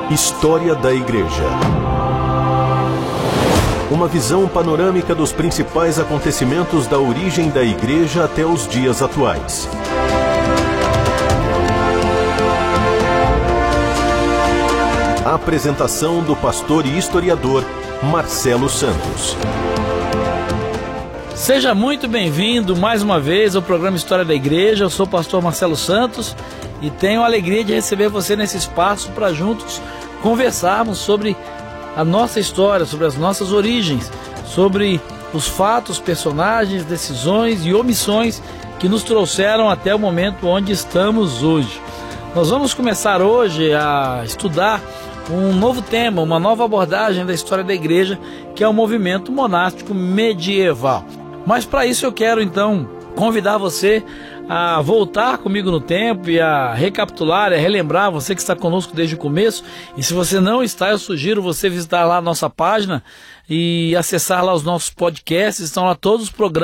História da Igreja. Uma visão panorâmica dos principais acontecimentos da origem da Igreja até os dias atuais. A apresentação do pastor e historiador Marcelo Santos. Seja muito bem-vindo mais uma vez ao programa História da Igreja. Eu sou o pastor Marcelo Santos e tenho a alegria de receber você nesse espaço para juntos conversarmos sobre a nossa história, sobre as nossas origens, sobre os fatos, personagens, decisões e omissões que nos trouxeram até o momento onde estamos hoje. Nós vamos começar hoje a estudar um novo tema, uma nova abordagem da história da igreja, que é o movimento monástico medieval. Mas para isso eu quero então convidar você a voltar comigo no tempo e a recapitular, a relembrar, você que está conosco desde o começo. E se você não está, eu sugiro você visitar lá a nossa página e acessar lá os nossos podcasts. Estão lá todos os programas